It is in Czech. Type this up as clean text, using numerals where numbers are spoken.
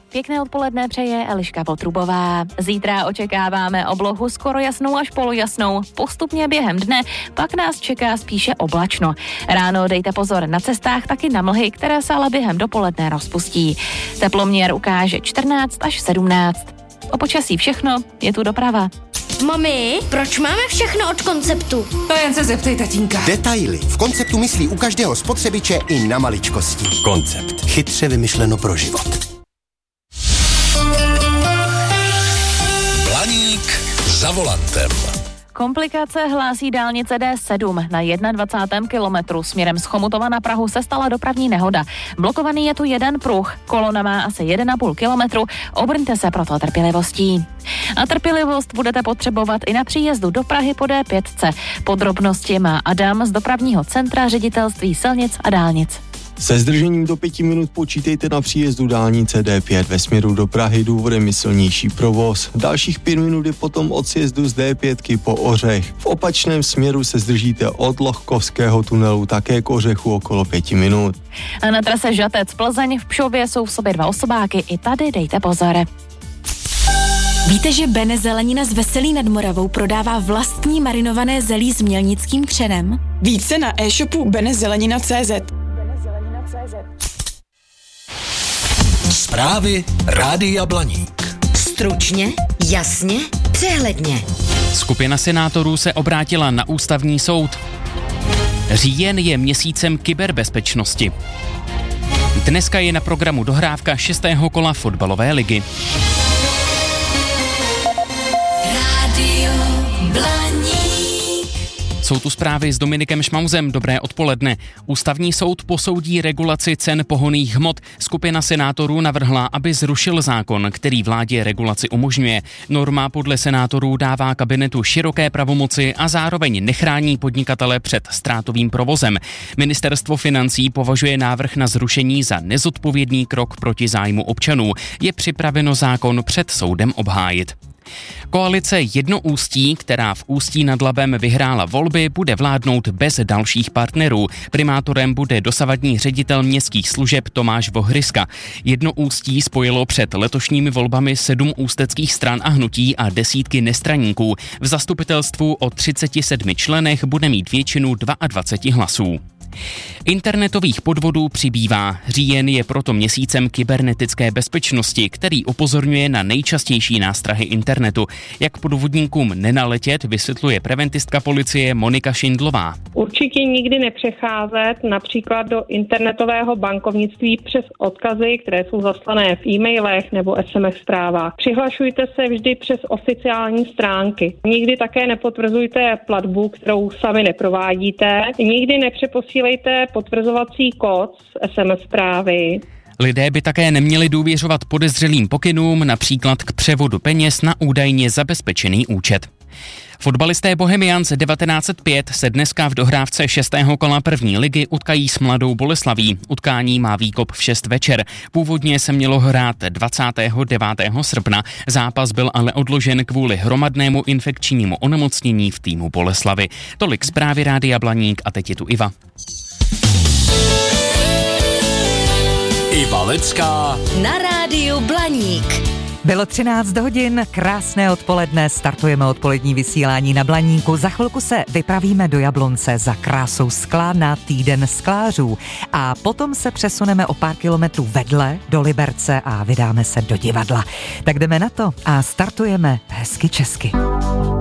Pěkné odpoledne přeje Eliška Potrubová. Zítra očekáváme oblohu skoro jasnou až polojasnou. Postupně během dne pak nás čeká spíše oblačno. Ráno dejte pozor na cestách, taky na mlhy, které se ale během dopoledne rozpustí. Teploměr ukáže 14 až 17. O počasí všechno, je tu doprava. Mami, proč máme všechno od Konceptu? To jen se zeptej tatínka. Detaily. V Konceptu myslí u každého spotřebiče i na maličkosti. Koncept. Chytře vymyšleno pro život. Blaník za volantem. Komplikace hlásí dálnice D7. Na 21. kilometru směrem z Chomutova na Prahu se stala dopravní nehoda. Blokovaný je tu jeden pruh. Kolona má asi 1,5 kilometru. Obrňte se proto trpělivostí. A trpělivost budete potřebovat i na příjezdu do Prahy po D5. Podrobnosti má Adam z dopravního centra Ředitelství silnic a dálnic. Se zdržením do 5 minut počítejte na příjezdu dálnice D5 ve směru do Prahy, důvodem je silnější provoz. Dalších 5 minut je potom od sjezdu z D5 po Ořech. V opačném směru se zdržíte od Lohkovského tunelu také k Ořechu okolo 5 minut. A na trase Žatec Plzeň v Pšově jsou v sobě 2 osobáky, i tady dejte pozor. Víte, že Bene Zelenina z Veselí nad Moravou prodává vlastní marinované zelí s mělnickým křenem? Více na e-shopu benezelenina.cz. Zprávy Rádia Blaník. Stručně, jasně, přehledně. Skupina senátorů se obrátila na ústavní soud. Říjen je měsícem kyberbezpečnosti. Dneska je na programu dohrávka 6. kola fotbalové ligy. Rádio Blaník. Jsou tu zprávy s Dominikem Šmauzem. Dobré odpoledne. Ústavní soud posoudí regulaci cen pohonných hmot. Skupina senátorů navrhla, aby zrušil zákon, který vládě regulaci umožňuje. Norma podle senátorů dává kabinetu široké pravomoci a zároveň nechrání podnikatele před ztrátovým provozem. Ministerstvo financí považuje návrh na zrušení za nezodpovědný krok proti zájmu občanů. Je připraveno zákon před soudem obhájit. Koalice Jednoústí, která v Ústí nad Labem vyhrála volby, bude vládnout bez dalších partnerů. Primátorem bude dosavadní ředitel městských služeb Tomáš Vohryska. Jednoústí spojilo před letošními volbami 7 ústeckých stran a hnutí a desítky nestraníků. V zastupitelstvu o 37 členech bude mít většinu 22 hlasů. Internetových podvodů přibývá. Říjen je proto měsícem kybernetické bezpečnosti, který upozorňuje na nejčastější nástrahy internetu. Jak podvodníkům nenaletět, vysvětluje preventistka policie Monika Šindlová. Určitě nikdy nepřecházet například do internetového bankovnictví přes odkazy, které jsou zaslané v e-mailech nebo SMS zprávách. Přihlašujte se vždy přes oficiální stránky. Nikdy také nepotvrzujte platbu, kterou sami neprovádíte. Nikdy nepřeposílejte potvrzovací kód z SMS zprávy. Lidé by také neměli důvěřovat podezřelým pokynům, například k převodu peněz na údajně zabezpečený účet. Fotbalisté Bohemians 1905 se dneska v dohrávce 6. kola první ligy utkají s Mladou Boleslaví. Utkání má výkop v 6 večer. Původně se mělo hrát 29. srpna. Zápas byl ale odložen kvůli hromadnému infekčnímu onemocnění v týmu Boleslavy. Tolik zprávy Rádia Blaník a teď je tu Iva. Iva Lecká Na Rádiu Blaník. Bylo 13 hodin, krásné odpoledne, startujeme odpolední vysílání na Blaníku. Za chvilku se vypravíme do Jablonce za krásou skla na týden sklářů. A potom se přesuneme o pár kilometrů vedle do Liberce a vydáme se do divadla. Tak jdeme na to a startujeme hezky česky.